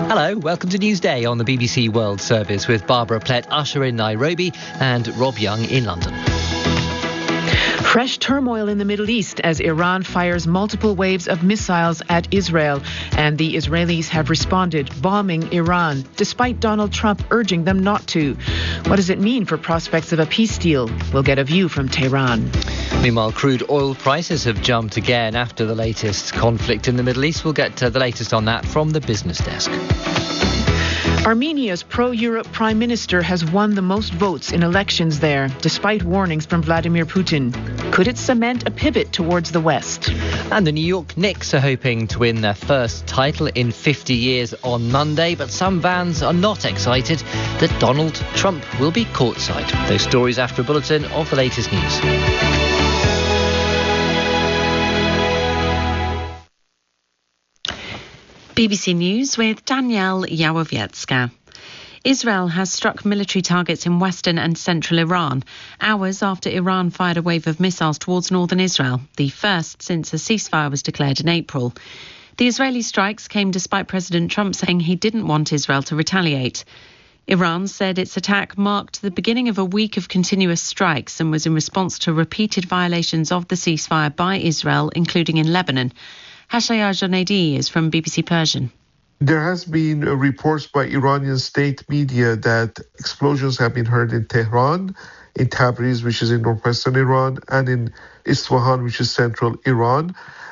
Hello, welcome to Newsday on the BBC World Service with Barbara Plett, Usher in Nairobi and Rob Young in London. Fresh turmoil in the Middle East as Iran fires multiple waves of missiles at Israel, and the Israelis have responded, bombing Iran, despite Donald Trump urging them not to. What does it mean for prospects of a peace deal? We'll get a view from Tehran. Meanwhile, crude oil prices have jumped again after the latest conflict in the Middle East. We'll get the latest on that from the business desk. Armenia's pro-Europe prime minister has won the most votes in elections there, despite warnings from Vladimir Putin. Could it cement a pivot towards the West? And the New York Knicks are hoping to win their first title in 50 years on Monday, but some fans are not excited that Donald Trump will be courtside. Those stories after a bulletin of the latest news. BBC News with Danielle Yawowiecka. Israel has struck military targets in western and central Iran, hours after Iran fired a wave of missiles towards northern Israel, the first since a ceasefire was declared in April. The Israeli strikes came despite President Trump saying he didn't want Israel to retaliate. Iran said its attack marked the beginning of a week of continuous strikes and was in response to repeated violations of the ceasefire by Israel, including in Lebanon. Hashaya Jonaidi is from BBC Persian. There has been reports by Iranian state media that explosions have been heard in Tehran, in Tabriz, which is in northwestern Iran, and in Isfahan, which is central Iran.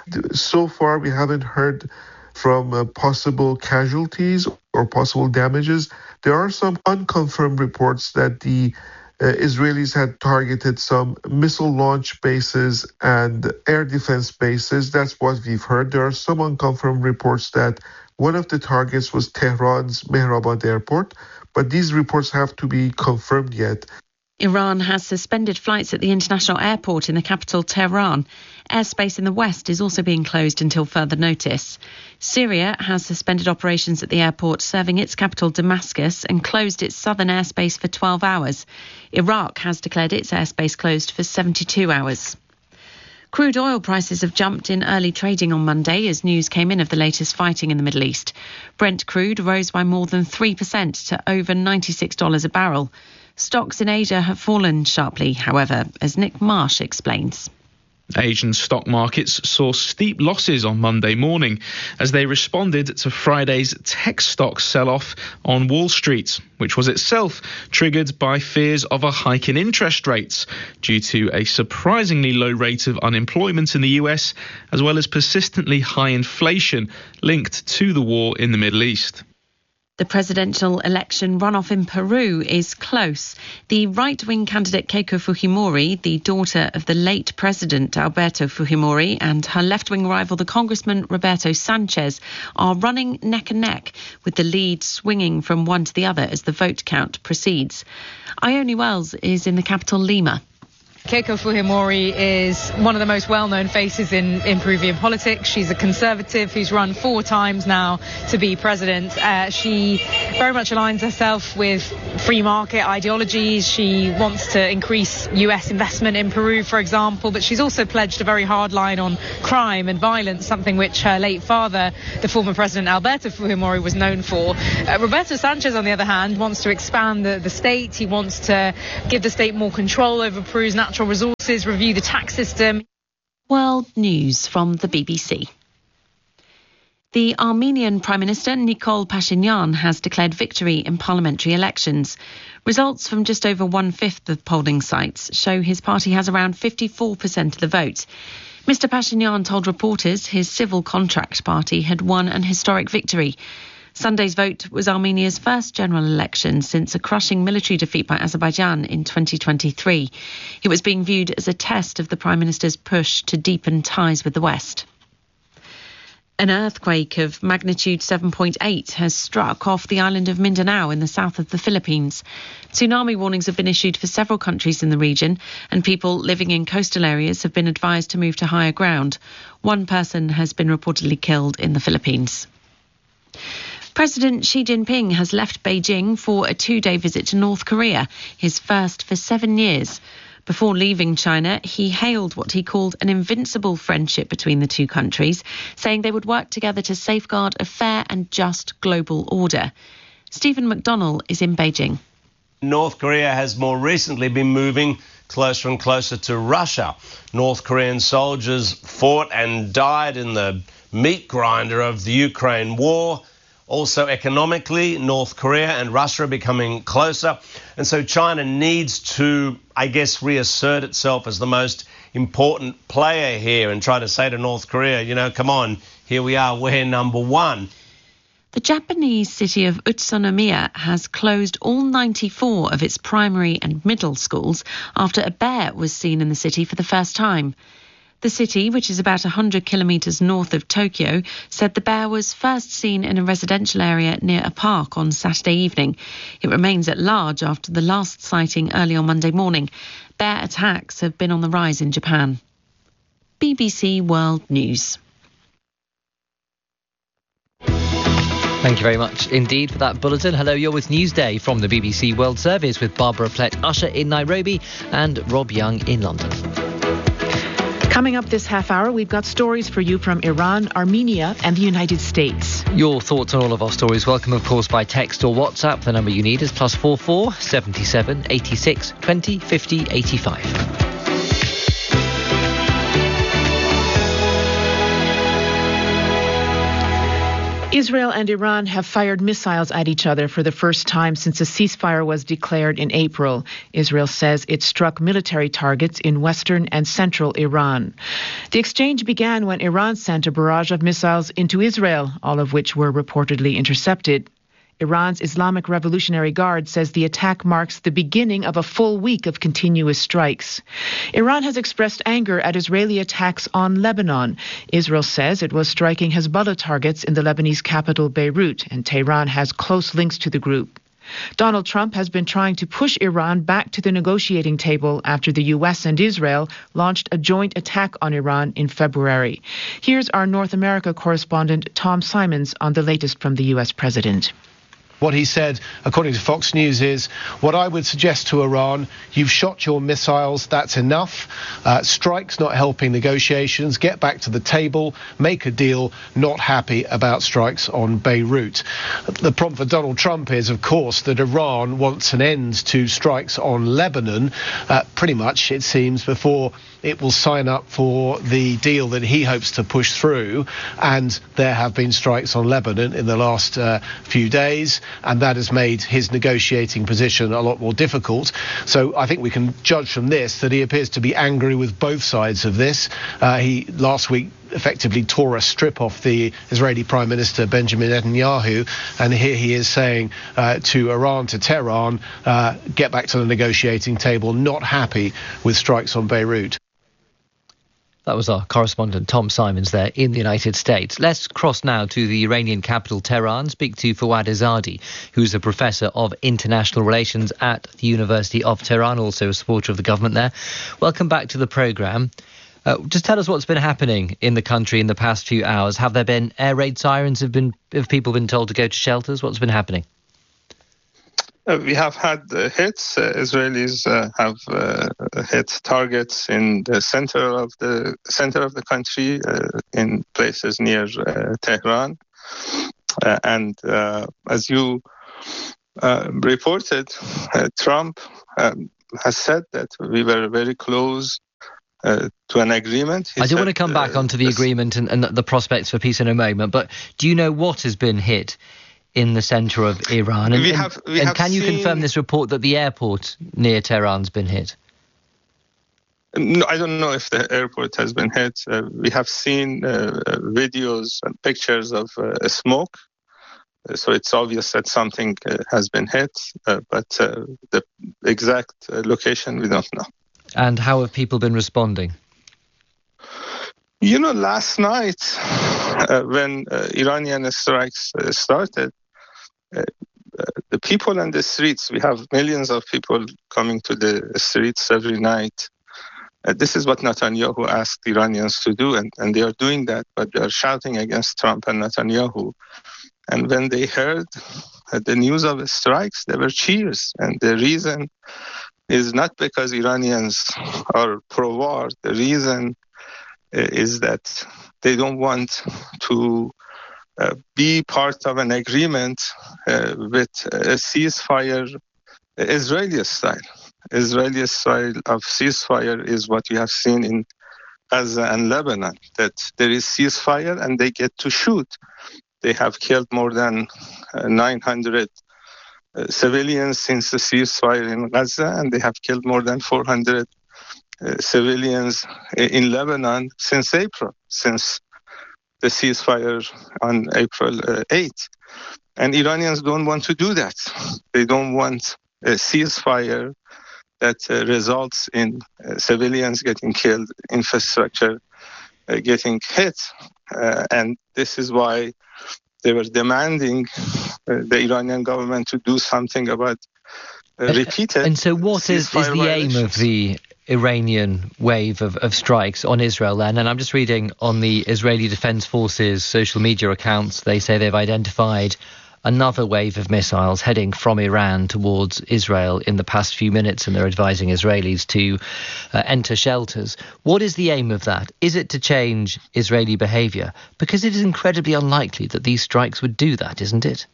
So far, we haven't heard from possible casualties or possible damages. There are some unconfirmed reports that the Israelis had targeted some missile launch bases and air defense bases. That's what we've heard. There are some unconfirmed reports that one of the targets was Tehran's Mehrabad airport, but these reports have to be confirmed yet. Iran has suspended flights at the international airport in the capital, Tehran. Airspace in the west is also being closed until further notice. Syria has suspended operations at the airport serving its capital, Damascus, and closed its southern airspace for 12 hours. Iraq has declared its airspace closed for 72 hours. Crude oil prices have jumped in early trading on Monday as news came in of the latest fighting in the Middle East. Brent crude rose by more than 3% to over $96 a barrel. Stocks in Asia have fallen sharply, however, as Nick Marsh explains. Asian stock markets saw steep losses on Monday morning as they responded to Friday's tech stock sell-off on Wall Street, which was itself triggered by fears of a hike in interest rates due to a surprisingly low rate of unemployment in the US, as well as persistently high inflation linked to the war in the Middle East. The presidential election runoff in Peru is close. The right-wing candidate Keiko Fujimori, the daughter of the late president Alberto Fujimori, and her left-wing rival, the Congressman Roberto Sanchez, are running neck and neck, with the lead swinging from one to the other as the vote count proceeds. Ione Wells is in the capital, Lima. Keiko Fujimori is one of the most well-known faces in Peruvian politics. She's a conservative who's run 4 times now to be president. She very much aligns herself with free market ideologies. She wants to increase US investment in Peru, for example, but she's also pledged a very hard line on crime and violence, something which her late father, the former president Alberto Fujimori, was known for. Roberto Sanchez, on the other hand, wants to expand the state. He wants to give the state more control over Peru's natural resources, review the tax system. World News from the BBC. The Armenian Prime Minister Nikol Pashinyan has declared victory in parliamentary elections. Results from just over 1/5 of polling sites show his party has around 54% of the vote. Mr. Pashinyan told reporters his civil contract party had won an historic victory. Sunday's vote was Armenia's first general election since a crushing military defeat by Azerbaijan in 2023. It was being viewed as a test of the Prime Minister's push to deepen ties with the West. An earthquake of magnitude 7.8 has struck off the island of Mindanao in the south of the Philippines. Tsunami warnings have been issued for several countries in the region, and people living in coastal areas have been advised to move to higher ground. One person has been reportedly killed in the Philippines. President Xi Jinping has left Beijing for a 2-day visit to North Korea, his first for 7 years. Before leaving China, he hailed what he called an invincible friendship between the two countries, saying they would work together to safeguard a fair and just global order. Stephen McDonnell is in Beijing. North Korea has more recently been moving closer and closer to Russia. North Korean soldiers fought and died in the meat grinder of the Ukraine war. Also economically, North Korea and Russia are becoming closer. And so China needs to, I guess, reassert itself as the most important player here and try to say to North Korea, come on, here we are, we're number one. The Japanese city of Utsunomiya has closed all 94 of its primary and middle schools after a bear was seen in the city for the first time. The city, which is about 100 kilometres north of Tokyo, said the bear was first seen in a residential area near a park on Saturday evening. It remains at large after the last sighting early on Monday morning. Bear attacks have been on the rise in Japan. BBC World News. Thank you very much indeed for that bulletin. Hello, you're with Newsday from the BBC World Service with Barbara Plett-Usher in Nairobi and Rob Young in London. Coming up this half hour, we've got stories for you from Iran, Armenia and the United States. Your thoughts on all of our stories, welcome of course by text or WhatsApp. The number you need is +44 77 86 20 50 85. Israel and Iran have fired missiles at each other for the first time since a ceasefire was declared in April. Israel says it struck military targets in western and central Iran. The exchange began when Iran sent a barrage of missiles into Israel, all of which were reportedly intercepted. Iran's Islamic Revolutionary Guard says the attack marks the beginning of a full week of continuous strikes. Iran has expressed anger at Israeli attacks on Lebanon. Israel says it was striking Hezbollah targets in the Lebanese capital Beirut, and Tehran has close links to the group. Donald Trump has been trying to push Iran back to the negotiating table after the U.S. and Israel launched a joint attack on Iran in February. Here's our North America correspondent Tom Simons on the latest from the U.S. president. What he said, according to Fox News, is, what I would suggest to Iran, you've shot your missiles, that's enough. Strikes not helping negotiations. Get back to the table, make a deal. Not happy about strikes on Beirut. The problem for Donald Trump is, of course, that Iran wants an end to strikes on Lebanon, pretty much, it seems, before it will sign up for the deal that he hopes to push through. And there have been strikes on Lebanon in the last few days, and that has made his negotiating position a lot more difficult. So I think we can judge from this that he appears to be angry with both sides of this. He last week effectively tore a strip off the Israeli Prime Minister Benjamin Netanyahu, and here he is saying to Iran, to Tehran, get back to the negotiating table, not happy with strikes on Beirut. That was our correspondent Tom Simons there in the United States. Let's cross now to the Iranian capital Tehran, speak to Fawad Azadi, who's a professor of international relations at the University of Tehran, also a supporter of the government there. Welcome back to the programme. Just tell us what's been happening in the country in the past few hours. Have there been air raid sirens? Have people been told to go to shelters? What's been happening? We have had hits. Israelis have hit targets in the center of the country, in places near Tehran. And as you reported, Trump has said that we were very close to an agreement. I do want to come back onto the agreement and the prospects for peace in a moment, but do you know what has been hit in the centre of Iran? And can you confirm this report that the airport near Tehran's been hit? No, I don't know if the airport has been hit. We have seen videos and pictures of smoke. So it's obvious that something has been hit, but the exact location we don't know. And how have people been responding? You know, last night when Iranian strikes started, the people in the streets, we have millions of people coming to the streets every night. This is what Netanyahu asked Iranians to do, and they are doing that, but they are shouting against Trump and Netanyahu. And when they heard the news of the strikes, there were cheers. And the reason is not because Iranians are pro-war. The reason is that they don't want to be part of an agreement with a ceasefire, Israeli style. Israeli style of ceasefire is what we have seen in Gaza and Lebanon, that there is ceasefire and they get to shoot. They have killed more than 900 civilians since the ceasefire in Gaza, and they have killed more than 400 civilians in Lebanon since April, since the ceasefire on April 8th. And Iranians don't want to do that. They don't want a ceasefire that results in civilians getting killed, infrastructure getting hit. And this is why they were demanding the Iranian government to do something about repeated. And so what is the violations. aim of the Iranian wave of strikes on Israel then? And I'm just reading on the Israeli Defense Forces social media accounts, they say they've identified another wave of missiles heading from Iran towards Israel in the past few minutes, and they're advising Israelis to enter shelters. What is the aim of that? Is it to change Israeli behaviour? Because it is incredibly unlikely that these strikes would do that, isn't it?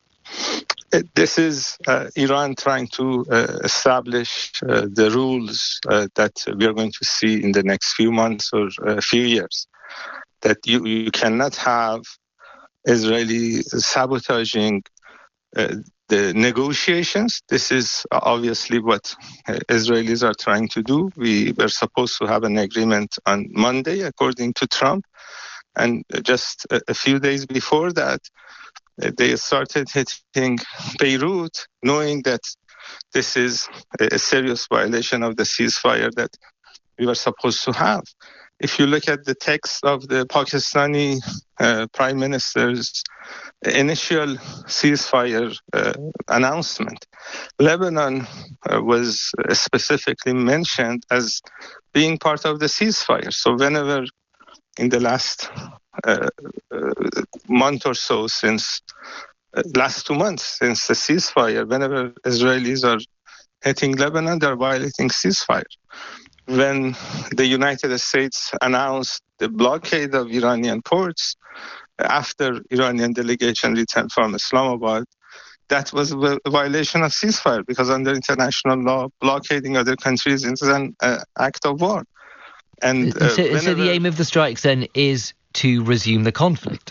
This is Iran trying to establish the rules that we are going to see in the next few months or a few years. That you cannot have Israeli sabotaging the negotiations. This is obviously what Israelis are trying to do. We were supposed to have an agreement on Monday, according to Trump. And just a few days before that, they started hitting Beirut, knowing that this is a serious violation of the ceasefire that we were supposed to have. If you look at the text of the Pakistani Prime Minister's initial ceasefire announcement, Lebanon was specifically mentioned as being part of the ceasefire. So whenever in the last month or so, since last 2 months, since the ceasefire, whenever Israelis are hitting Lebanon, they're violating ceasefire. When the United States announced the blockade of Iranian ports after Iranian delegation returned from Islamabad, that was a violation of ceasefire, because under international law, blockading other countries is an act of war. And so the aim of the strikes then is to resume the conflict?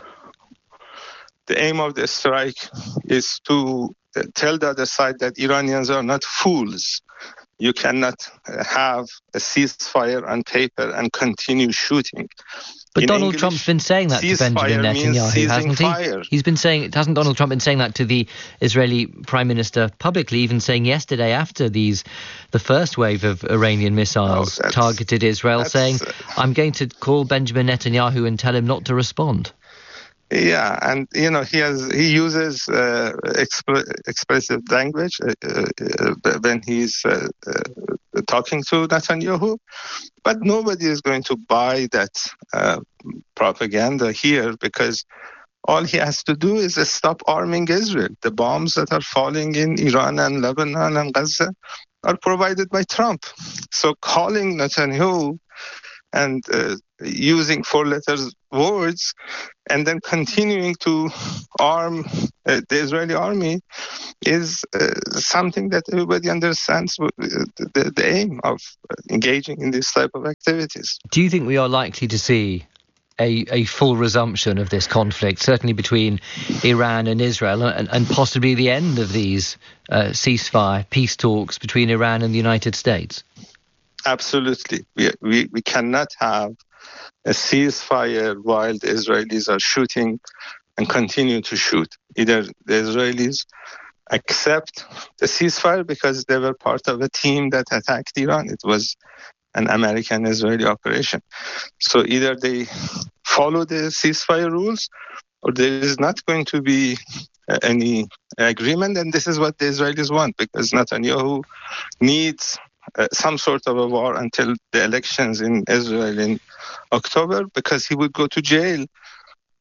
The aim of the strike is to tell the other side that Iranians are not fools. You cannot have a ceasefire on paper and continue shooting. But In Donald English, Trump's been saying that to Benjamin Netanyahu, hasn't he? Fire. He's been saying, hasn't Donald Trump been saying that to the Israeli Prime Minister publicly, even saying yesterday after the first wave of Iranian missiles targeted Israel, saying, I'm going to call Benjamin Netanyahu and tell him not to respond. Yeah, and he uses expressive language when he's talking to Netanyahu, but nobody is going to buy that propaganda here, because all he has to do is stop arming Israel. The bombs that are falling in Iran and Lebanon and Gaza are provided by Trump. So calling Netanyahu and using four-letter words and then continuing to arm the Israeli army is something that everybody understands the aim of engaging in this type of activities. Do you think we are likely to see a full resumption of this conflict, certainly between Iran and Israel, and possibly the end of these ceasefire peace talks between Iran and the United States? Absolutely. We cannot have a ceasefire while the Israelis are shooting and continue to shoot. Either the Israelis accept the ceasefire because they were part of a team that attacked Iran. It was an American-Israeli operation. So either they follow the ceasefire rules, or there is not going to be any agreement. And this is what the Israelis want, because Netanyahu needs some sort of a war until the elections in Israel in October, because he would go to jail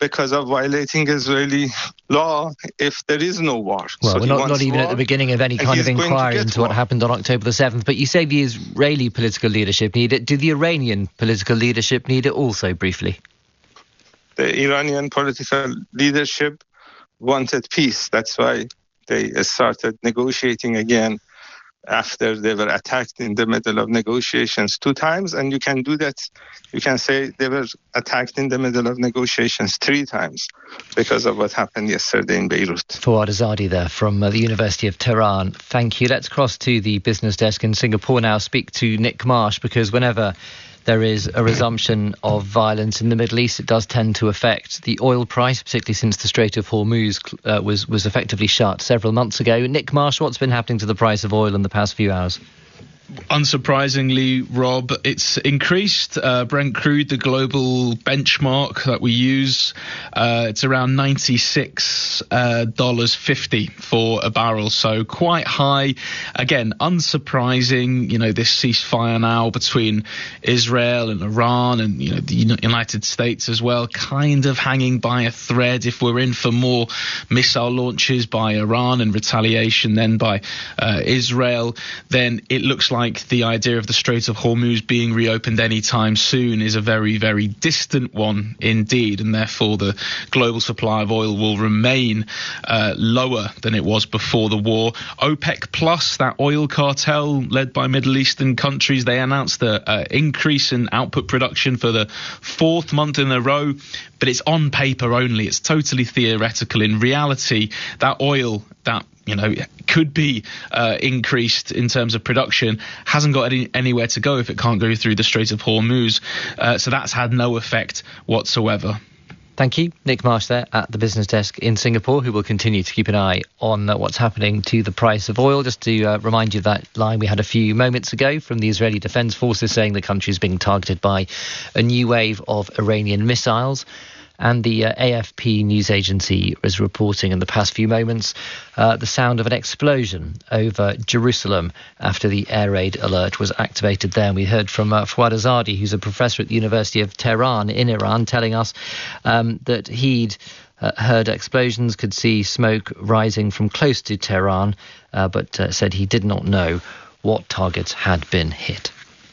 because of violating Israeli law if there is no war. Well, we're not even at the beginning of any kind of inquiry into what happened on October the 7th, but you say the Israeli political leadership need it. Do the Iranian political leadership need it also, briefly? The Iranian political leadership wanted peace. That's why they started negotiating again after they were attacked in the middle of negotiations 2 times. And you can do that. You can say they were attacked in the middle of negotiations 3 times because of what happened yesterday in Beirut. Fouad Azadi there from the University of Tehran. Thank you. Let's cross to the business desk in Singapore now, speak to Nick Marsh, because whenever there is a resumption of violence in the Middle East, it does tend to affect the oil price, particularly since the Strait of Hormuz was effectively shut several months ago. Nick Marsh, what's been happening to the price of oil in the past few hours? Unsurprisingly, Rob, it's increased. Brent crude, the global benchmark that we use, it's around $96.50 for a barrel, so quite high. Again, unsurprising, this ceasefire now between Israel and Iran and, the United States as well, kind of hanging by a thread. If we're in for more missile launches by Iran and retaliation then by Israel, then it looks like the idea of the Strait of Hormuz being reopened anytime soon is a very, very distant one indeed, and therefore the global supply of oil will remain lower than it was before the war. OPEC Plus, that oil cartel led by Middle Eastern countries, they announced the increase in output production for the 4th month in a row, but it's on paper only. It's totally theoretical. In reality, that oil that could be increased in terms of production hasn't got anywhere to go if it can't go through the Strait of Hormuz. So that's had no effect whatsoever. Thank you. Nick Marsh there at the business desk in Singapore, who will continue to keep an eye on what's happening to the price of oil. Just to remind you of that line we had a few moments ago from the Israeli Defense Forces saying the country is being targeted by a new wave of Iranian missiles. And the AFP news agency is reporting in the past few moments the sound of an explosion over Jerusalem after the air raid alert was activated there. And we heard from Fouad Azadi, who's a professor at the University of Tehran in Iran, telling us that he'd heard explosions, could see smoke rising from close to Tehran, but said he did not know what targets had been hit.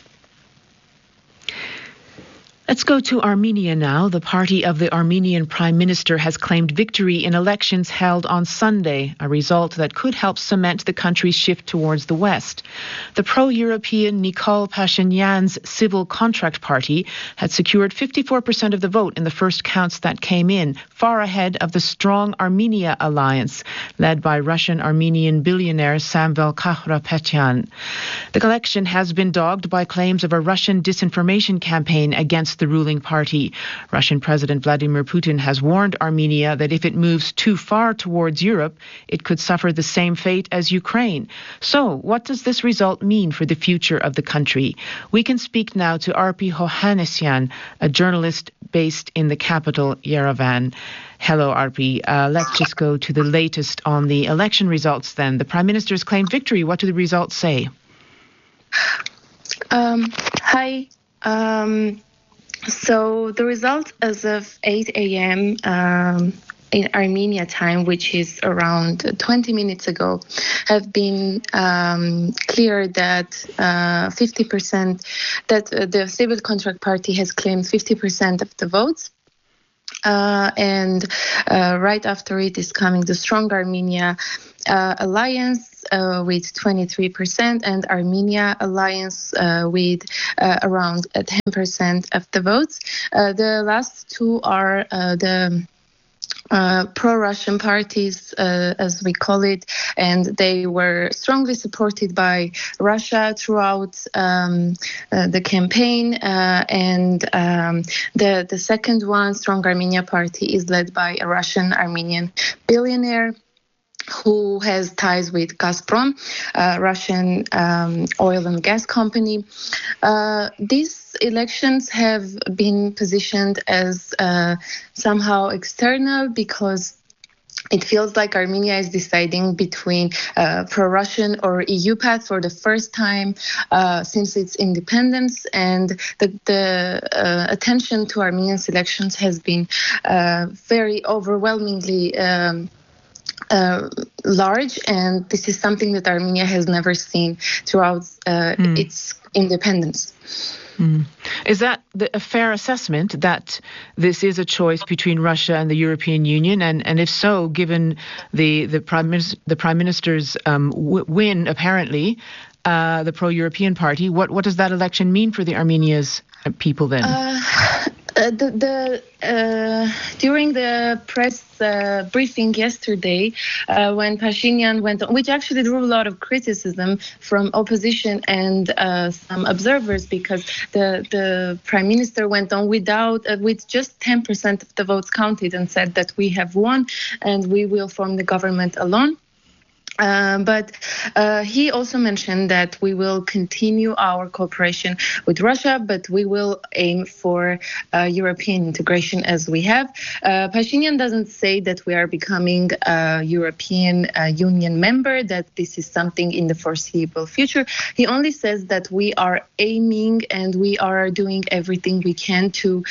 Let's go to Armenia now. The party of the Armenian Prime Minister has claimed victory in elections held on Sunday, a result that could help cement the country's shift towards the West. The pro-European Nikol Pashinyan's Civil Contract Party had secured 54% of the vote in the first counts that came in, far ahead of the Strong Armenia Alliance, led by Russian-Armenian billionaire Samvel Karapetyan. The election has been dogged by claims of a Russian disinformation campaign against the ruling party. Russian President Vladimir Putin has warned Armenia that if it moves too far towards Europe, it could suffer the same fate as Ukraine. So, what does this result mean for the future of the country? We can speak now to Arpi Hovhannisyan, a journalist based in the capital, Yerevan. Hello, Arpi. Let's just go to the latest on the election results then. The Prime Minister has claimed victory. What do the results say? Hi. So the results as of 8 a.m. In Armenia time, which is around 20 minutes ago, have been clear that 50%, that the Civil Contract Party has claimed 50% of the votes. And right after it is coming the Strong Armenia Alliance with 23% and Armenia Alliance with around 10% of the votes. The last two are the pro-Russian parties, as we call it, and they were strongly supported by Russia throughout the campaign. And the second one, Strong Armenia Party, is led by a Russian-Armenian billionaire who has ties with Gazprom, Russian oil and gas company. These elections have been positioned as somehow external because it feels like Armenia is deciding between pro-Russian or EU path for the first time since its independence, and the attention to Armenian elections has been very overwhelmingly large, and this is something that Armenia has never seen throughout its independence. Is that a fair assessment that this is a choice between Russia and the European Union? And if so, given the Prime Minister's win, apparently, the pro-European party, what does that election mean for the Armenia's people then? During the press briefing yesterday, when Pashinyan went on, which actually drew a lot of criticism from opposition and some observers, because the Prime Minister went on with just 10% of the votes counted and said that we have won and we will form the government alone. But he also mentioned that we will continue our cooperation with Russia, but we will aim for European integration as we have. Pashinyan doesn't say that we are becoming a European Union member, that this is something in the foreseeable future. He only says that we are aiming and we are doing everything we can to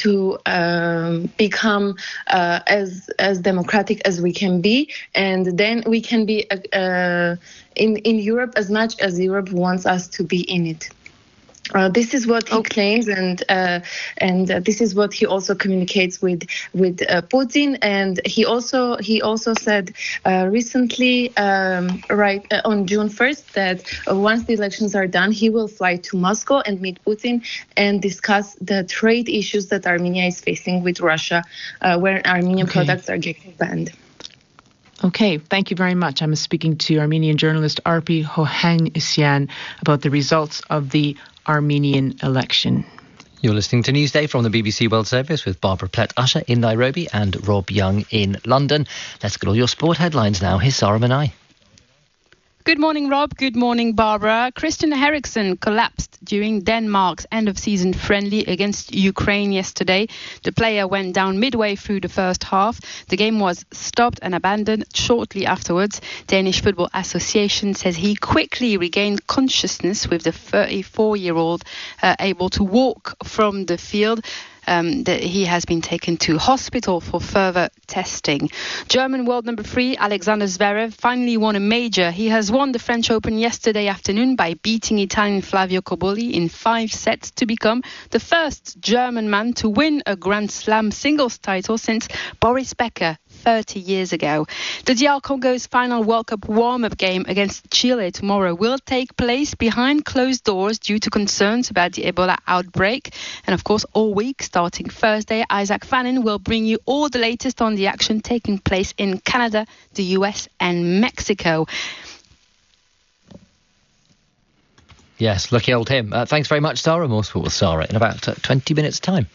become as democratic as we can be, and then we can be in Europe as much as Europe wants us to be in it. This is what he claims, and this is what he also communicates with Putin. And he also said recently, on June 1st, that once the elections are done, he will fly to Moscow and meet Putin and discuss the trade issues that Armenia is facing with Russia, where Armenian products are getting banned. Okay, thank you very much. I'm speaking to Armenian journalist Arpi Hovhannisyan about the results of the Armenian election. You're listening to Newsday from the BBC World Service with Barbara Plett-Usher in Nairobi and Rob Young in London. Let's get all your sport headlines now. Here's Sarah Manai. Good morning, Rob. Good morning, Barbara. Christian Eriksen collapsed during Denmark's end-of-season friendly against Ukraine yesterday. The player went down midway through the first half. The game was stopped and abandoned shortly afterwards. Danish Football Association says he quickly regained consciousness, with the 34-year-old able to walk from the field. That he has been taken to hospital for further testing. German world number 3, Alexander Zverev, finally won a major. He has won the French Open yesterday afternoon by beating Italian Flavio Cobolli in 5 sets to become the first German man to win a Grand Slam singles title since Boris Becker 30 years ago. The DR Congo's final World Cup warm-up game against Chile tomorrow will take place behind closed doors due to concerns about the Ebola outbreak. And of course, all week, starting Thursday, Isaac Fannin will bring you all the latest on the action taking place in Canada, the US and Mexico. Yes, lucky old him. Thanks very much, Sarah. More sport with Sarah in about 20 minutes' time.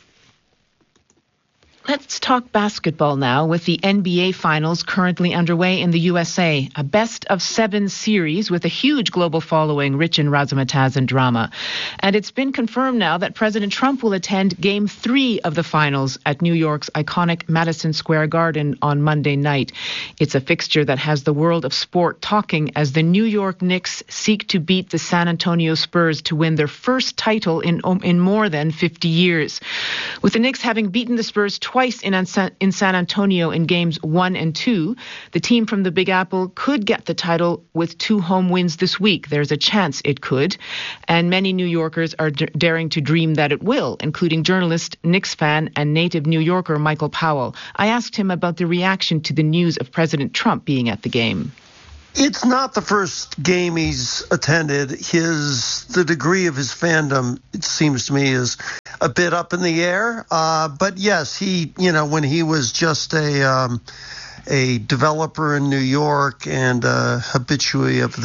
Let's talk basketball now, with the NBA Finals currently underway in the USA. A best-of-7 series with a huge global following, rich in razzmatazz and drama. And it's been confirmed now that President Trump will attend Game 3 of the Finals at New York's iconic Madison Square Garden on Monday night. It's a fixture that has the world of sport talking as the New York Knicks seek to beat the San Antonio Spurs to win their first title in more than 50 years. With the Knicks having beaten the Spurs twice in San Antonio in games 1 and 2, the team from the Big Apple could get the title with 2 home wins this week. There's a chance it could, and many New Yorkers are daring to dream that it will, including journalist, Knicks fan, and native New Yorker Michael Powell. I asked him about the reaction to the news of President Trump being at the game. It's not the first game he's attended. The degree of his fandom, it seems to me, is a bit up in the air. But yes, when he was just a developer in New York and a habitué of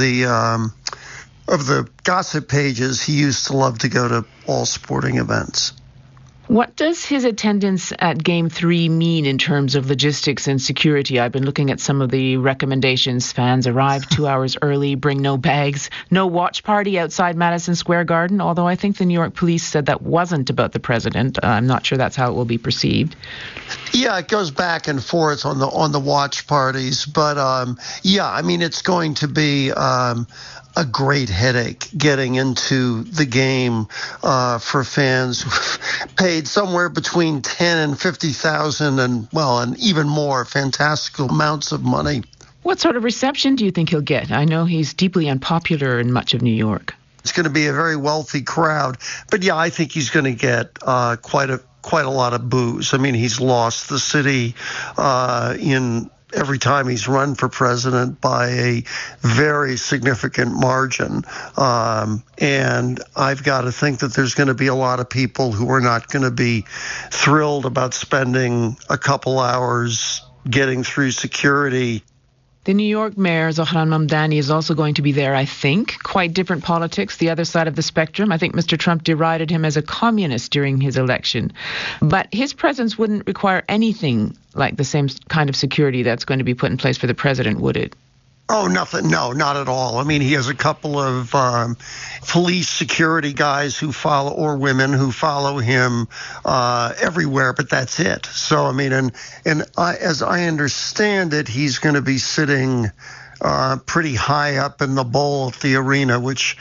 the gossip pages, he used to love to go to all sporting events. What does his attendance at Game 3 mean in terms of logistics and security? I've been looking at some of the recommendations. Fans arrive 2 hours early, bring no bags, no watch party outside Madison Square Garden, although I think the New York police said that wasn't about the president. I'm not sure that's how it will be perceived. Yeah, it goes back and forth on the watch parties. But, I mean, it's going to be a great headache getting into the game for fans who've paid somewhere between $10,000 and $50,000 and even more fantastical amounts of money. What sort of reception do you think he'll get? I know he's deeply unpopular in much of New York. It's going to be a very wealthy crowd, but yeah, I think he's going to get quite a lot of boos. I mean, he's lost the city in every time he's run for president by a very significant margin. And I've got to think that there's going to be a lot of people who are not going to be thrilled about spending a couple hours getting through security. The New York mayor, Zohran Mamdani, is also going to be there, I think. Quite different politics, the other side of the spectrum. I think Mr. Trump derided him as a communist during his election. But his presence wouldn't require anything like the same kind of security that's going to be put in place for the president, would it? Oh, nothing. No, not at all. I mean, he has a couple of police security guys who follow, or women who follow him everywhere, but that's it. So, I mean, as I understand it, he's going to be sitting pretty high up in the bowl at the arena, which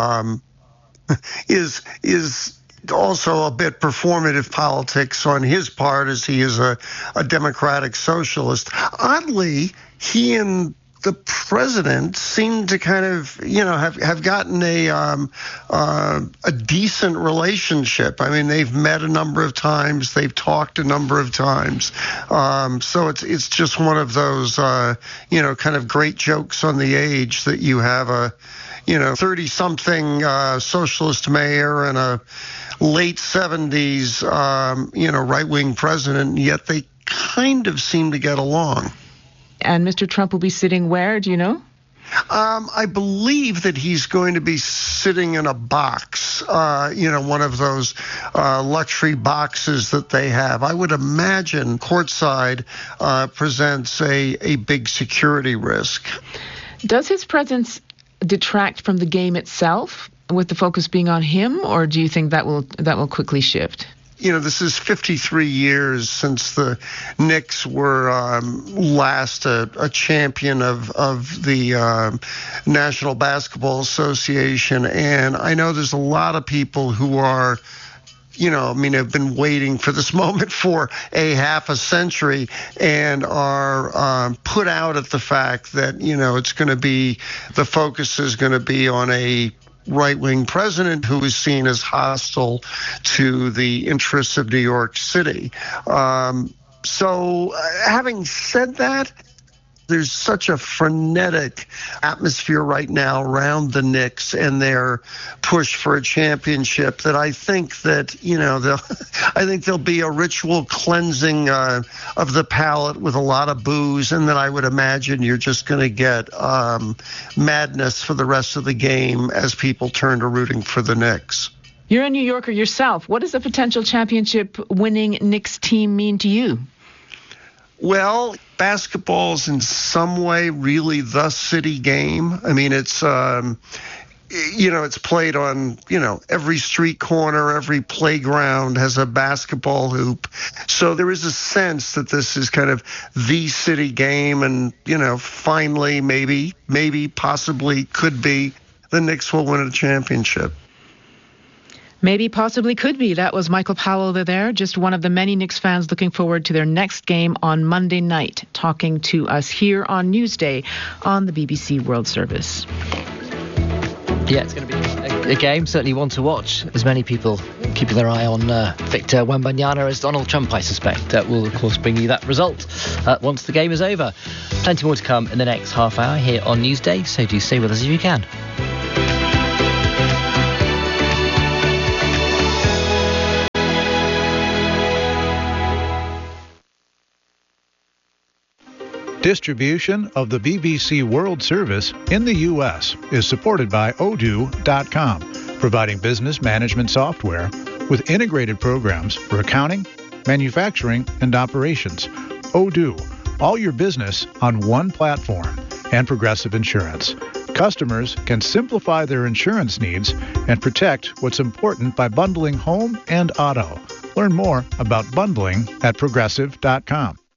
is also a bit performative politics on his part, as he is a democratic socialist. Oddly, he and the president seem to kind of, have gotten a decent relationship. I mean, they've met a number of times, they've talked a number of times. So it's just one of those, kind of great jokes on the age that you have a, 30-something socialist mayor and a late 70s, right-wing president, yet they kind of seem to get along. And Mr. Trump will be sitting where, do you know? I believe that he's going to be sitting in a box, one of those luxury boxes that they have. I would imagine courtside presents a big security risk. Does his presence detract from the game itself, with the focus being on him, or do you think that will quickly shift? This is 53 years since the Knicks were last a champion of the National Basketball Association. And I know there's a lot of people who are, have been waiting for this moment for a half a century and are put out at the fact that, it's going to be, the focus is going to be on a right-wing president who is seen as hostile to the interests of New York City. So having said that, there's such a frenetic atmosphere right now around the Knicks and their push for a championship that I think that, there'll be a ritual cleansing of the palate with a lot of booze, and then I would imagine you're just going to get madness for the rest of the game as people turn to rooting for the Knicks. You're a New Yorker yourself. What does a potential championship-winning Knicks team mean to you? Well, basketball is in some way really the city game. I mean, it's, it's played on, every street corner, every playground has a basketball hoop. So there is a sense that this is kind of the city game. And, finally, maybe, possibly, could be, the Knicks will win a championship. Maybe, possibly, could be. That was Michael Powell there, just one of the many Knicks fans looking forward to their next game on Monday night, talking to us here on Newsday on the BBC World Service. Yeah, it's going to be a game, certainly one to watch. As many people keeping their eye on Victor Wembanyama as Donald Trump, I suspect. That will, of course, bring you that result once the game is over. Plenty more to come in the next half hour here on Newsday, so do stay with us if you can. Distribution of the BBC World Service in the U.S. is supported by Odoo.com, providing business management software with integrated programs for accounting, manufacturing, and operations. Odoo, all your business on one platform, and Progressive Insurance. Customers can simplify their insurance needs and protect what's important by bundling home and auto. Learn more about bundling at progressive.com.